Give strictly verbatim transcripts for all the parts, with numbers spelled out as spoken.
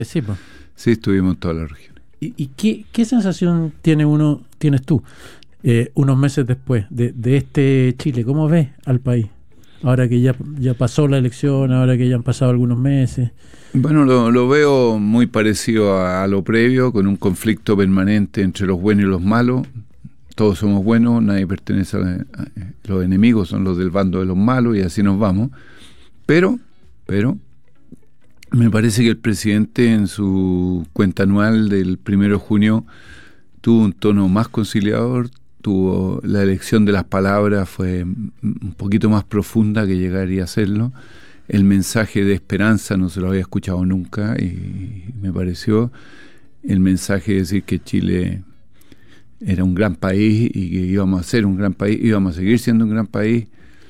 Sí, pues. Sí, estuvimos en todas las regiones. ¿Y, y qué, qué sensación tiene uno, tienes tú, eh, unos meses después de, de este Chile? ¿Cómo ves al país? Ahora que ya, ya pasó la elección, ahora que ya han pasado algunos meses. Bueno, lo, lo veo muy parecido a, a lo previo, con un conflicto permanente entre los buenos y los malos. Todos somos buenos, nadie pertenece a, a los enemigos, son los del bando de los malos y así nos vamos. Pero, pero, me parece que el presidente en su cuenta anual del primero de junio tuvo un tono más conciliador, tuvo la elección de las palabras fue un poquito más profunda que llegaría a serlo. El mensaje de esperanza no se lo había escuchado nunca y me pareció el mensaje de decir que Chile era un gran país y que íbamos a ser un gran país, íbamos a seguir siendo un gran país,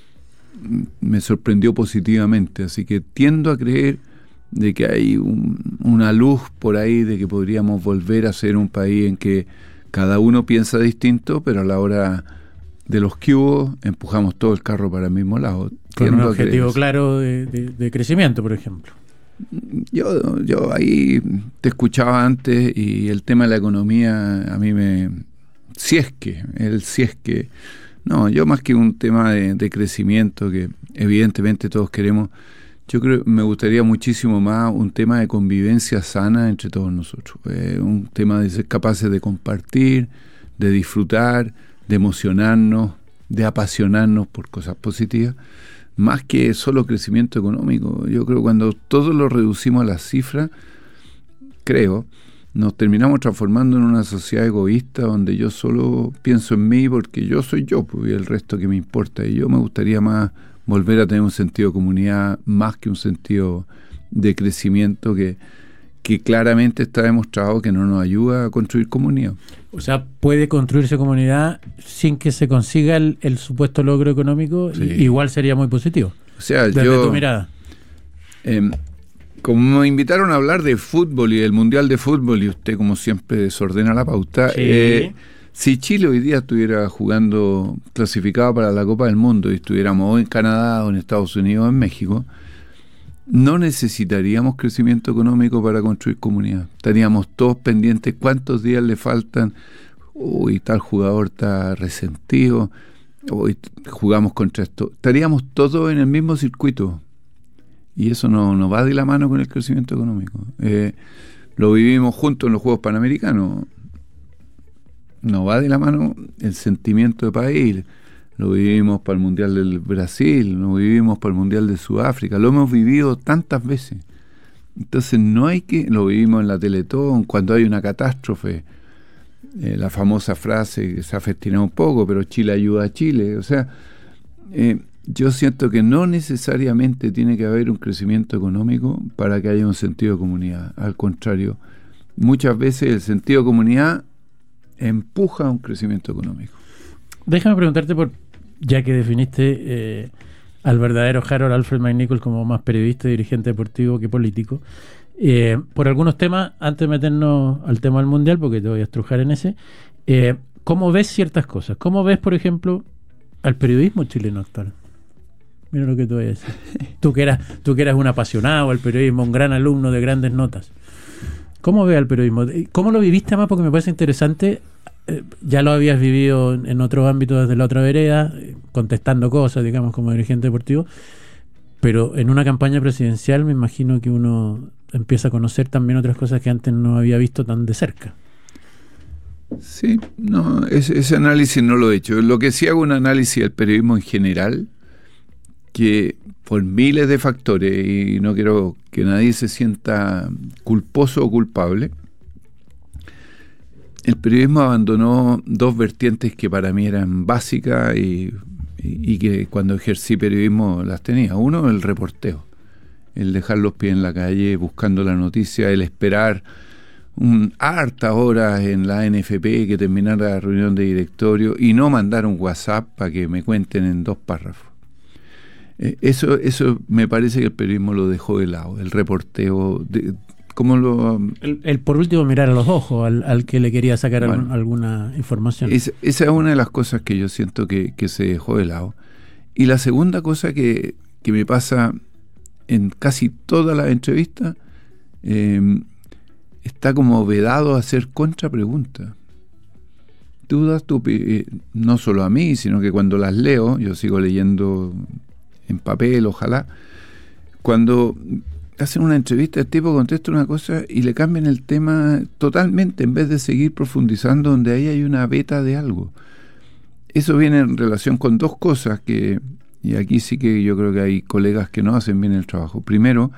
me sorprendió positivamente. Así que tiendo a creer de que hay un, una luz por ahí de que podríamos volver a ser un país en que cada uno piensa distinto, pero a la hora de los que hubo, empujamos todo el carro para el mismo lado. Con un objetivo claro de, de, de crecimiento, por ejemplo. Yo, yo ahí te escuchaba antes y el tema de la economía a mí me... Si es que, el si es que... No, yo más que un tema de, de crecimiento que evidentemente todos queremos, yo creo que me gustaría muchísimo más un tema de convivencia sana entre todos nosotros. Eh, un tema de ser capaces de compartir, de disfrutar, de emocionarnos, de apasionarnos por cosas positivas, más que solo crecimiento económico. Yo creo que cuando todo lo reducimos a las cifras, creo, nos terminamos transformando en una sociedad egoísta donde yo solo pienso en mí porque yo soy yo, pues, y el resto que me importa. Y yo me gustaría más volver a tener un sentido de comunidad más que un sentido de crecimiento que, que claramente está demostrado que no nos ayuda a construir comunidad. O sea, ¿puede construirse comunidad sin que se consiga el, el supuesto logro económico? Sí. Igual sería muy positivo. O sea, desde yo, tu mirada. Eh, como me invitaron a hablar de fútbol y del Mundial de Fútbol, y usted como siempre desordena la pauta, sí. eh, si Chile hoy día estuviera jugando clasificado para la Copa del Mundo y estuviéramos o en Canadá o en Estados Unidos o en México, no necesitaríamos crecimiento económico para construir comunidad. Estaríamos todos pendientes cuántos días le faltan. Uy, tal jugador está resentido. Uy, jugamos contra esto. Estaríamos todos en el mismo circuito. Y eso no, no va de la mano con el crecimiento económico. Eh, lo vivimos juntos en los Juegos Panamericanos. No va de la mano el sentimiento de país. Lo vivimos para el Mundial del Brasil, lo vivimos para el Mundial de Sudáfrica, lo hemos vivido tantas veces. Entonces no hay que, lo vivimos en la Teletón, cuando hay una catástrofe, eh, la famosa frase que se ha festinado un poco, pero Chile ayuda a Chile. O sea, eh, yo siento que no necesariamente tiene que haber un crecimiento económico para que haya un sentido de comunidad. Al contrario, muchas veces el sentido de comunidad empuja a un crecimiento económico. Déjame preguntarte, por ya que definiste eh, al verdadero Harold Alfred McNichol como más periodista y dirigente deportivo que político, eh, por algunos temas, antes de meternos al tema del Mundial, porque te voy a estrujar en ese, eh, ¿cómo ves ciertas cosas? ¿Cómo ves, por ejemplo, al periodismo chileno actual? Mira lo que te voy a decir. Tú que eras, tú que eras un apasionado al periodismo, un gran alumno de grandes notas. ¿Cómo ves al periodismo? ¿Cómo lo viviste más? Porque me parece interesante. Eh, ya lo habías vivido en, en otros ámbitos desde la otra vereda, eh, contestando cosas, digamos, como dirigente deportivo, pero en una campaña presidencial me imagino que uno empieza a conocer también otras cosas que antes no había visto tan de cerca. Sí, no, ese, ese análisis no lo he hecho. Lo que sí hago un análisis del periodismo en general, que por miles de factores, y no quiero que nadie se sienta culposo o culpable, el periodismo abandonó dos vertientes que para mí eran básicas y, y, y que cuando ejercí periodismo las tenía. Uno, el reporteo, el dejar los pies en la calle buscando la noticia, el esperar un, hartas horas en la A N F P que terminara la reunión de directorio y no mandar un WhatsApp para que me cuenten en dos párrafos. Eh, eso, eso me parece que el periodismo lo dejó de lado, el reporteo. De, ¿Cómo lo...? El, el por último mirar a los ojos al, al que le quería sacar bueno, algún, alguna información. Es, esa es una de las cosas que yo siento que, que se dejó de lado. Y la segunda cosa que, que me pasa en casi todas las entrevistas, eh, está como vedado a hacer contrapreguntas. Tú das tu, eh, no solo a mí, sino que cuando las leo, yo sigo leyendo en papel, ojalá, cuando hacen una entrevista, el tipo contesta una cosa y le cambian el tema totalmente, en vez de seguir profundizando donde ahí hay una beta de algo. Eso viene en relación con dos cosas que, y aquí sí que yo creo que hay colegas que no hacen bien el trabajo. Primero,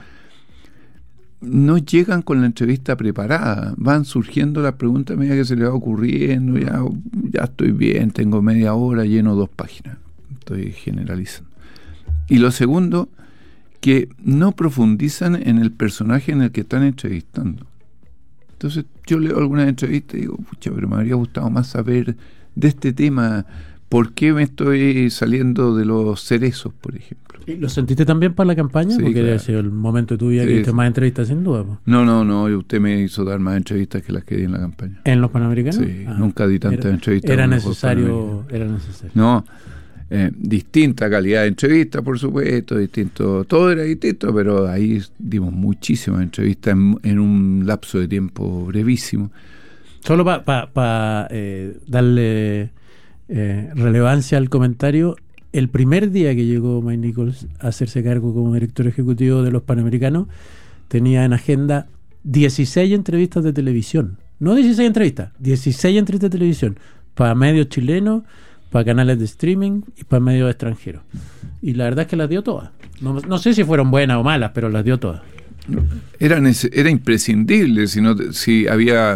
no llegan con la entrevista preparada, van surgiendo las preguntas a medida que se les va ocurriendo, ya, ya estoy bien, tengo media hora, lleno dos páginas, estoy generalizando. Y lo segundo, que no profundizan en el personaje en el que están entrevistando. Entonces yo leo algunas entrevistas y digo, pucha, pero me habría gustado más saber de este tema, por qué me estoy saliendo de los cerezos, por ejemplo. ¿Lo sentiste también para la campaña? Sí, porque claro. debe ser el momento de tu vida Sí, que hiciste sí. más entrevistas sin duda. Po. No, no, no, usted me hizo dar más entrevistas que las que di en la campaña. ¿En los Panamericanos? Sí, ah, nunca di tantas era, entrevistas. Era necesario, era necesario. No, eh, distinta calidad de entrevista, por supuesto, distinto, todo era distinto, pero ahí dimos muchísimas entrevistas en, en un lapso de tiempo brevísimo. Solo para pa, pa, eh, darle eh, relevancia al comentario, el primer día que llegó Mike Nichols a hacerse cargo como director ejecutivo de los Panamericanos, tenía en agenda dieciséis entrevistas de televisión. No dieciséis entrevistas, dieciséis entrevistas de televisión para medios chilenos, para canales de streaming y para medios extranjeros. Y la verdad es que las dio todas. No, no sé si fueron buenas o malas, pero las dio todas. Era, era imprescindible, si, no, si había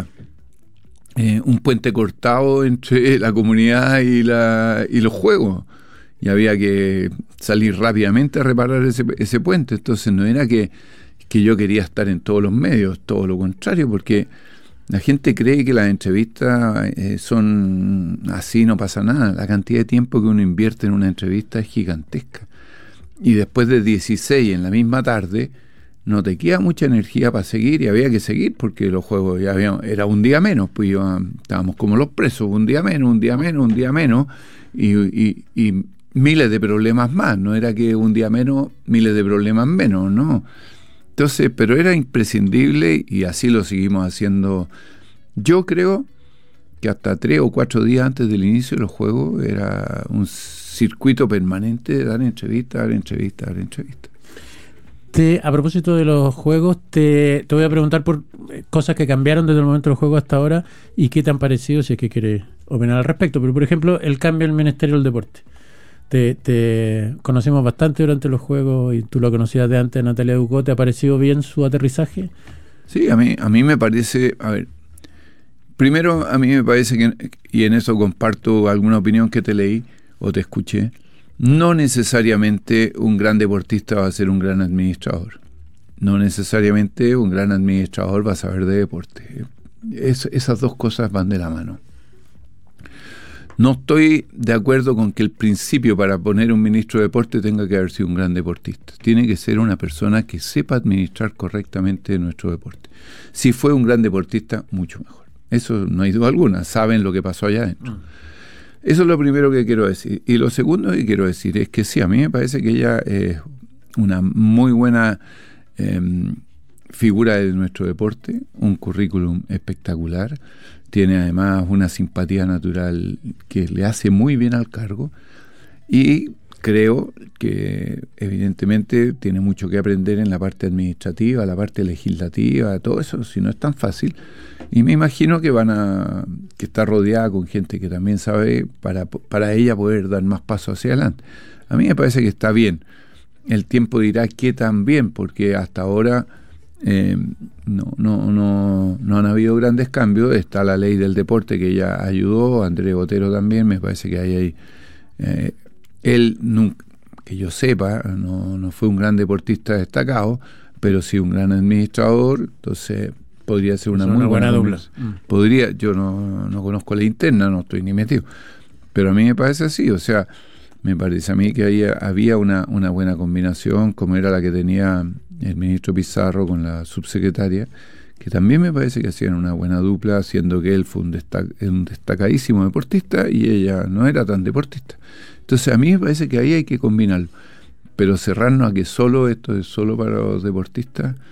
eh, un puente cortado entre la comunidad y, la, y los juegos. Y había que salir rápidamente a reparar ese, ese puente. Entonces no era que, que yo quería estar en todos los medios, todo lo contrario, porque la gente cree que las entrevistas eh, son así, no pasa nada. La cantidad de tiempo que uno invierte en una entrevista es gigantesca. Y después de dieciséis en la misma tarde, no te queda mucha energía para seguir, y había que seguir porque los juegos ya habían, era un día menos, pues iba, estábamos como los presos, un día menos, un día menos, un día menos, y, y, y miles de problemas más. No era que un día menos, miles de problemas menos, no. Entonces, pero era imprescindible y así lo seguimos haciendo. Yo creo que hasta tres o cuatro días antes del inicio de los juegos era un circuito permanente de dar entrevistas, dar entrevistas, dar entrevistas. Te, a propósito de los juegos, te, te voy a preguntar por cosas que cambiaron desde el momento del juego hasta ahora y qué te han parecido, si es que quieres opinar al respecto. Pero, por ejemplo, el cambio del Ministerio del Deporte. Te, te conocimos bastante durante los juegos y tú lo conocías de antes, Natalia Ducó. ¿Te ha parecido bien su aterrizaje? Sí, a mí, a mí me parece, a ver, primero a mí me parece que, y en eso comparto alguna opinión que te leí o te escuché, no necesariamente un gran deportista va a ser un gran administrador. No necesariamente un gran administrador va a saber de deporte. Es, esas dos cosas van de la mano. No estoy de acuerdo con que el principio para poner un ministro de deporte tenga que haber sido un gran deportista. Tiene que ser una persona que sepa administrar correctamente nuestro deporte. Si fue un gran deportista, mucho mejor. Eso no hay duda alguna. Saben lo que pasó allá adentro. Mm. Eso es lo primero que quiero decir. Y lo segundo que quiero decir es que sí, a mí me parece que ella es una muy buena eh, figura de nuestro deporte, un currículum espectacular. Tiene además una simpatía natural que le hace muy bien al cargo y creo que evidentemente tiene mucho que aprender en la parte administrativa, la parte legislativa, todo eso, si no es tan fácil. Y me imagino que van a que está rodeada con gente que también sabe para, para ella poder dar más pasos hacia adelante. A mí me parece que está bien. El tiempo dirá qué tan bien, porque hasta ahora Eh, no, no, no, no han habido grandes cambios. Está la ley del deporte que ya ayudó, Andrés Botero también, me parece que hay ahí. Eh, él, nunca, que yo sepa, no, no fue un gran deportista destacado, pero sí un gran administrador, entonces podría ser una, muy una buena, buena dupla. Podría, yo no, no conozco la interna, no estoy ni metido, pero a mí me parece así, o sea, me parece a mí que había, había una, una buena combinación, como era la que tenía el ministro Pizarro con la subsecretaria, que también me parece que hacían una buena dupla, siendo que él fue un, destac- un destacadísimo deportista y ella no era tan deportista. Entonces a mí me parece que ahí hay que combinarlo, pero cerrarnos a que solo esto es solo para los deportistas,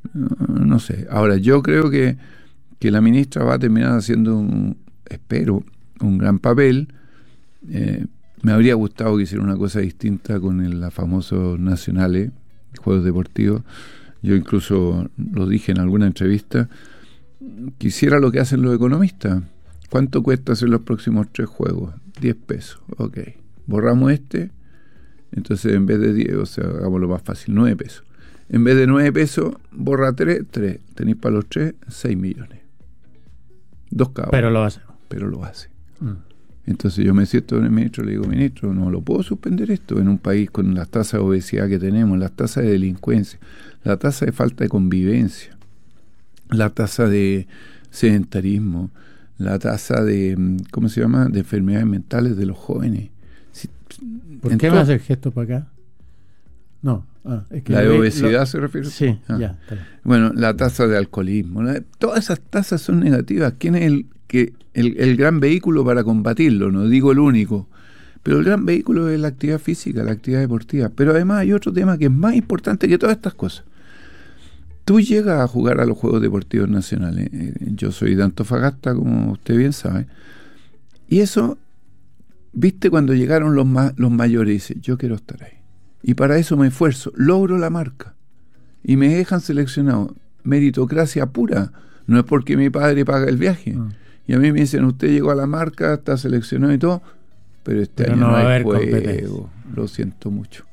No, no sé. Ahora, yo creo que, que la ministra va a terminar haciendo, un, espero, un gran papel. Eh, me habría gustado que hiciera una cosa distinta con el, la famosos nacionales, juegos deportivos. Yo incluso lo dije en alguna entrevista, quisiera lo que hacen los economistas. ¿Cuánto cuesta hacer los próximos tres juegos? diez pesos. Ok. Borramos este, entonces en vez de diez, o sea, hagámoslo más fácil, nueve pesos. En vez de nueve pesos, borra tres, tres. Tenéis para los tres, seis millones. Dos cabos. Pero lo hace. Pero lo hace. Mm. Entonces yo me siento en el ministro, le digo, ministro, no lo puedo suspender esto en un país con las tasas de obesidad que tenemos, las tasas de delincuencia, la tasa de falta de convivencia, la tasa de sedentarismo, la tasa de, ¿cómo se llama?, de enfermedades mentales de los jóvenes. Si, ¿Por qué me hace el gesto para acá? No. Ah, es que ¿La de ve, obesidad lo, se refiere? Sí, ah. ya. Está bien. Bueno, la tasa de alcoholismo, la, todas esas tasas son negativas. ¿Quién es el, que, el, el gran vehículo para combatirlo? No digo el único, pero el gran vehículo es la actividad física, la actividad deportiva. Pero además hay otro tema que es más importante que todas estas cosas. Tú llegas a jugar a los Juegos Deportivos Nacionales. Eh, yo soy de Antofagasta, como usted bien sabe. Y eso, viste cuando llegaron los, ma los mayores, dice, yo quiero estar ahí. Y para eso me esfuerzo, logro la marca. Y me dejan seleccionado. Meritocracia pura. No es porque mi padre paga el viaje. Mm. Y a mí me dicen, usted llegó a la marca, está seleccionado y todo, pero este pero año no, no hay juego. Lo siento mucho.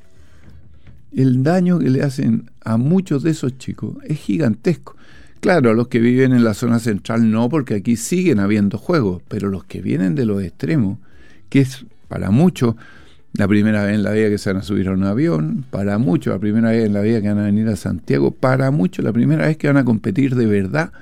El daño que le hacen a muchos de esos chicos es gigantesco. Claro, a los que viven en la zona central no, porque aquí siguen habiendo juegos, pero los que vienen de los extremos, que es para muchos la primera vez en la vida que se van a subir a un avión, para muchos la primera vez en la vida que van a venir a Santiago, para muchos la primera vez que van a competir de verdad,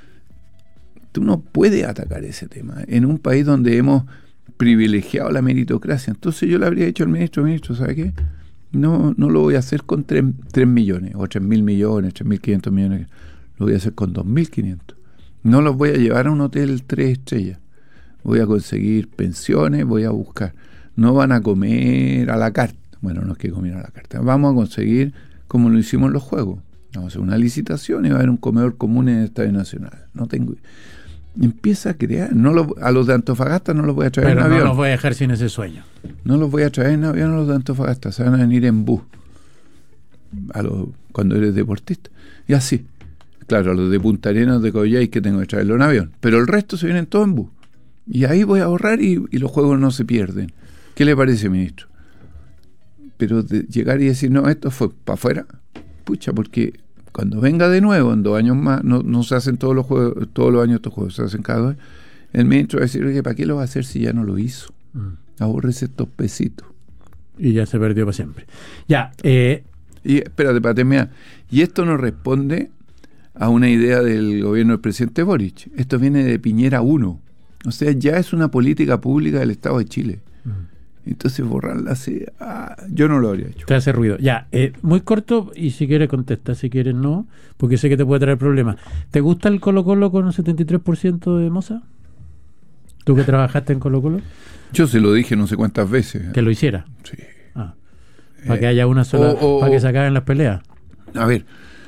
tú no puedes atacar ese tema en un país donde hemos privilegiado la meritocracia. Entonces yo le habría dicho al ministro, ministro, ¿sabe qué? No, no lo voy a hacer con tres millones, o tres mil millones, tres mil quinientos millones, lo voy a hacer con dos mil quinientos. No los voy a llevar a un hotel tres estrellas, voy a conseguir pensiones, voy a buscar. No van a comer a la carta, bueno, no es que comer a la carta, vamos a conseguir como lo hicimos en los juegos, vamos a hacer una licitación y va a haber un comedor común en el Estadio Nacional. No tengo... Empieza a crear, no lo, a los de Antofagasta no los voy a traer Pero en no avión. No los voy a dejar sin ese sueño. No los voy a traer en avión a los de Antofagasta, se van a venir en bus. A los, cuando eres deportista. Y así. Claro, a los de Punta Arenas, de Coyhai, que tengo que traerlo en avión. Pero el resto se vienen todos en bus. Y ahí voy a ahorrar y, y los juegos no se pierden. ¿Qué le parece, ministro? Pero de llegar y decir, no, esto fue para afuera, pucha, porque cuando venga de nuevo, en dos años más, no, no se hacen todos los juegos, todos los años estos juegos, se hacen cada dos. El ministro va a decir, oye, ¿para qué lo va a hacer si ya no lo hizo? Mm. Ahorrese estos pesitos. Y ya se perdió para siempre. Ya, eh... Y espérate, para terminar. Y esto nos responde a una idea del gobierno del presidente Boric. Esto viene de Piñera uno. O sea, ya es una política pública del Estado de Chile. Mm. Entonces borrarla así, ah, yo no lo habría hecho. Te hace ruido. Ya, eh, muy corto y si quieres contesta, si quieres no, porque sé que te puede traer problemas. ¿Te gusta el Colo-Colo con un setenta y tres por ciento de Moza? ¿Tú que trabajaste en Colo-Colo? Yo se lo dije no sé cuántas veces. ¿Que lo hiciera? Sí. Ah, para eh, que haya una sola, o, o, para que se acaben las peleas. A ver,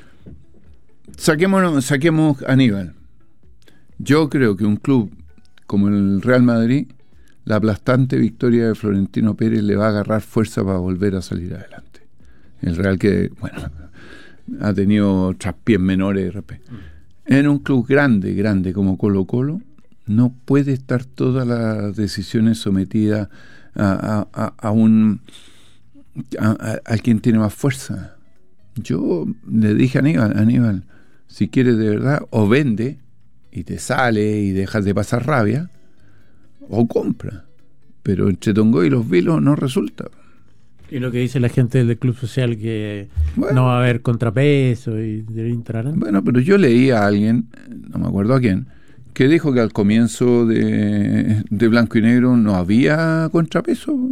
saquemos, saquemos a Aníbal. Yo creo que un club como el Real Madrid, la aplastante victoria de Florentino Pérez le va a agarrar fuerza para volver a salir adelante. El Real que, bueno, ha tenido traspiés menores. En un club grande, grande como Colo-Colo, no puede estar todas las decisiones sometidas a, a, a, a un a, a, a quien tiene más fuerza. Yo le dije a Aníbal, Aníbal, si quieres de verdad, o vende y te sale y dejas de pasar rabia, o compra, pero entre Tongoy y los Vilos no resulta. Y lo que dice la gente del Club Social, que bueno, no va a haber contrapeso y entrarán. Bueno, pero yo leí a alguien, no me acuerdo a quién, que dijo que al comienzo de, de Blanco y Negro no había contrapeso. Mm.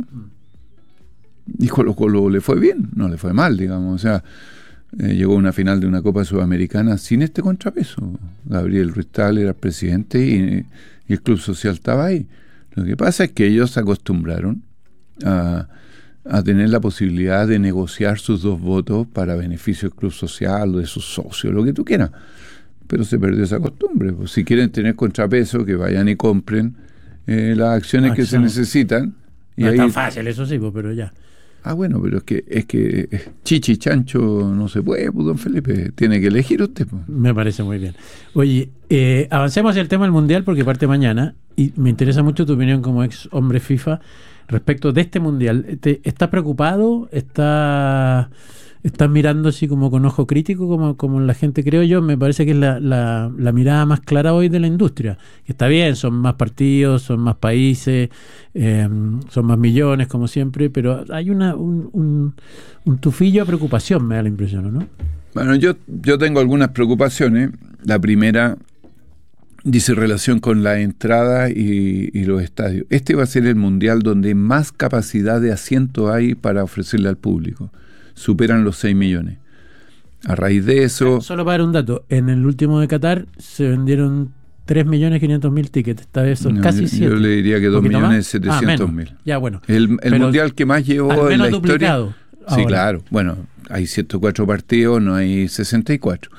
Y Colo Colo le fue bien, no le fue mal, digamos. O sea, eh, llegó a una final de una Copa Sudamericana sin este contrapeso. Gabriel Ruiz Tagle era presidente y, y el Club Social estaba ahí. Lo que pasa es que ellos se acostumbraron a, a tener la posibilidad de negociar sus dos votos para beneficio del club social o de sus socios, lo que tú quieras. Pero se perdió esa costumbre. Pues si quieren tener contrapeso, que vayan y compren eh, las acciones Acción. que se necesitan. Y no ahí... es tan fácil, eso sí, pues, pero ya. Ah, bueno, pero es que es que chichi chancho no se puede, pues, don Felipe. Tiene que elegir usted. Pues. Me parece muy bien. Oye, eh, avancemos hacia el tema del Mundial porque parte mañana y me interesa mucho tu opinión como ex hombre FIFA respecto de este Mundial. ¿Te, ¿Estás preocupado? ¿Estás, ¿Estás mirando así como con ojo crítico como, como la gente creo yo? Me parece que es la, la, la mirada más clara hoy de la industria. Que está bien, son más partidos, son más países, eh, son más millones como siempre, pero hay una un, un, un tufillo de preocupación, me da la impresión, ¿no? Bueno, yo, yo tengo algunas preocupaciones. La primera dice relación con la entrada y, y los estadios. Este va a ser el mundial donde más capacidad de asiento hay para ofrecerle al público. Superan los seis millones. A raíz de eso... Solo para dar un dato, en el último de Qatar se vendieron tres millones quinientos mil tickets. Esta vez son no, casi siete. Yo le diría que dos millones setecientos mil. Ah, ya, bueno. El, el mundial que más llevó en la duplicado historia... Sí, ahora. Claro. Bueno, hay ciento cuatro partidos, no hay sesenta y cuatro.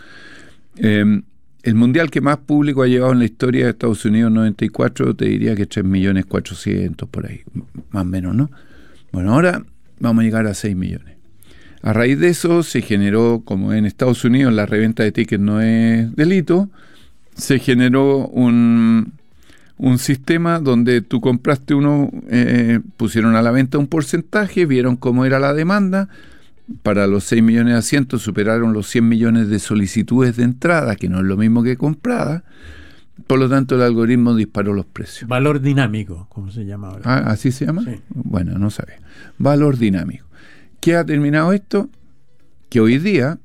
Eh, el mundial que más público ha llevado en la historia de Estados Unidos, noventa y cuatro, te diría que tres millones cuatrocientos por ahí, más o menos, ¿no? Bueno, ahora vamos a llegar a seis millones. A raíz de eso se generó, como en Estados Unidos la reventa de tickets no es delito, se generó un, un sistema donde tú compraste uno, eh, pusieron a la venta un porcentaje, vieron cómo era la demanda. Para los seis millones de asientos superaron los cien millones de solicitudes de entrada, que no es lo mismo que comprada. Por lo tanto, el algoritmo disparó los precios. Valor dinámico, como se llama ahora. Ah, ¿así se llama? Sí. Bueno, no sabía. Valor dinámico. ¿Qué ha terminado esto? Que hoy día,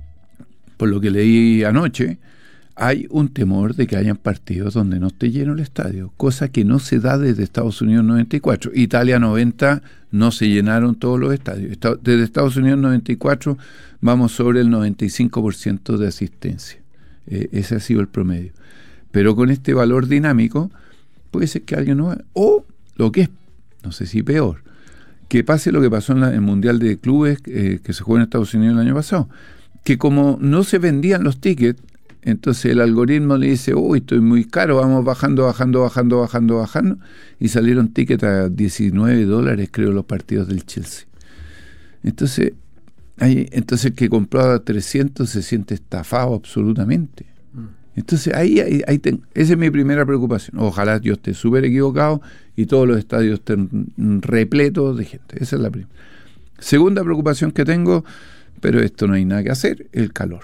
por lo que leí anoche, hay un temor de que hayan partidos donde no esté lleno el estadio, cosa que no se da desde Estados Unidos noventa y cuatro. Italia noventa no se llenaron todos los estadios. Desde Estados Unidos noventa y cuatro vamos sobre el noventa y cinco por ciento de asistencia. Eh, ese ha sido el promedio. Pero con este valor dinámico puede ser que alguien no va. O lo que es, no sé si peor, que pase lo que pasó en la, el Mundial de Clubes eh, que se jugó en Estados Unidos el año pasado, que como no se vendían los tickets, entonces el algoritmo le dice, uy, estoy muy caro, vamos bajando, bajando, bajando, bajando, bajando, y salieron tickets a diecinueve dólares, creo, los partidos del Chelsea. Entonces, hay, entonces el que compró a trescientos se siente estafado absolutamente. Entonces, ahí, ahí, ahí ten, esa es mi primera preocupación. Ojalá yo esté súper equivocado y todos los estadios estén repletos de gente. Esa es la primera. Segunda preocupación que tengo, pero esto no hay nada que hacer, el calor.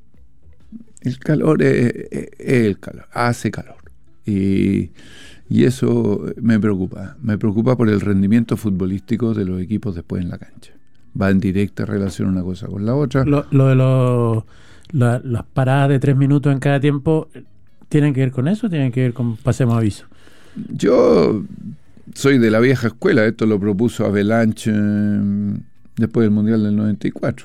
El calor es, es, es el calor, hace calor. Y, y eso me preocupa. Me preocupa por el rendimiento futbolístico de los equipos después en la cancha. Va en directa relación una cosa con la otra. Lo, lo de los, la, las paradas de tres minutos en cada tiempo, ¿tienen que ver con eso o tienen que ver con pasemos aviso? Yo soy de la vieja escuela. Esto lo propuso Avalanche eh, después del Mundial del noventa y cuatro.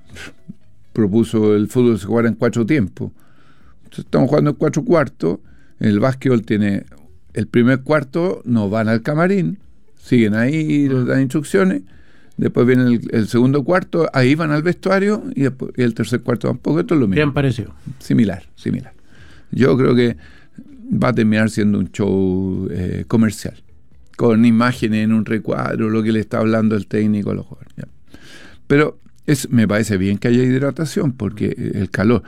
Propuso el fútbol se jugara en cuatro tiempos. Entonces, estamos jugando en cuatro cuartos. El básquetbol tiene el primer cuarto, no van al camarín, siguen ahí, les dan instrucciones. Después viene el, el segundo cuarto, ahí van al vestuario y, después, y el tercer cuarto tampoco. Esto es lo mismo. Bien parecido. Similar, similar. Yo creo que va a terminar siendo un show eh, comercial, con imágenes en un recuadro, lo que le está hablando el técnico a los jugadores. ¿Ya? Pero es, me parece bien que haya hidratación, porque el calor...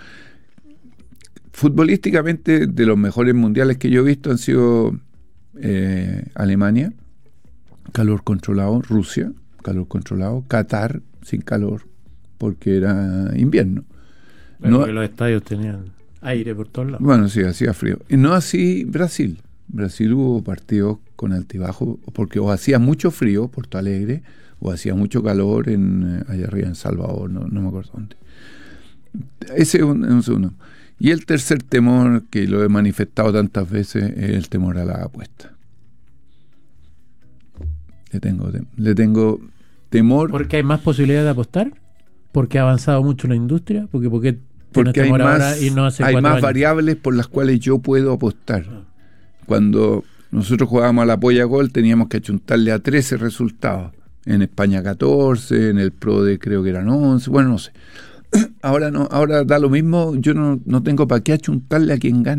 Futbolísticamente, de los mejores mundiales que yo he visto han sido eh, Alemania, calor controlado, Rusia, calor controlado, Qatar, sin calor, porque era invierno. Bueno, no, porque los estadios tenían aire por todos lados. Bueno, sí, hacía frío. Y no así Brasil. Brasil hubo partidos con altibajo, porque o hacía mucho frío, Porto Alegre, o hacía mucho calor en allá arriba en Salvador, no, no me acuerdo dónde. Ese es un, un segundo. Y el tercer temor, que lo he manifestado tantas veces, es el temor a la apuesta. Le tengo, le tengo temor. ¿Porque hay más posibilidades de apostar? ¿Porque ha avanzado mucho la industria? ¿Porque, porque, porque hay más, y no hace hay más años? variables por las cuales yo puedo apostar. Ah. Cuando nosotros jugábamos a la polla gol, teníamos que achuntarle a trece resultados En España catorce, en el PRODE creo que eran once, bueno, no sé. Ahora no, ahora da lo mismo, yo no, no tengo para qué achuntarle a quien gane.